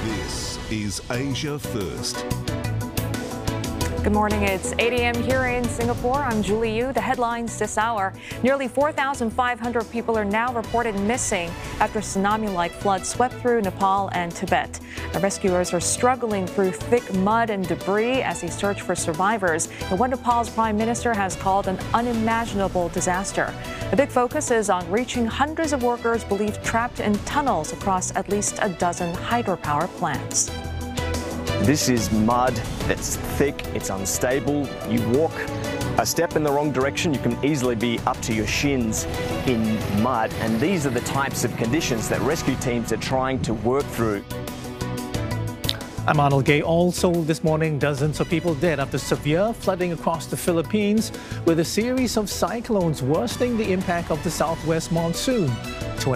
This is Asia First. Good morning. It's 8 a.m. here in Singapore. I'm Julie Yu. The headlines this hour. Nearly 4,500 people are now reported missing after tsunami-like floods swept through Nepal and Tibet. The rescuers are struggling through thick mud and debris as they search for survivors in what Nepal's prime minister has called an unimaginable disaster. The big focus is on reaching hundreds of workers believed trapped in tunnels across at least a dozen hydropower plants. This is mud that's thick, it's unstable. You walk a step in the wrong direction, you can easily be up to your shins in mud. And these are the types of conditions that rescue teams are trying to work through. I'm Arnold Gay. Also this morning, dozens of people dead after severe flooding across the Philippines, with a series of cyclones worsening the impact of the southwest monsoon.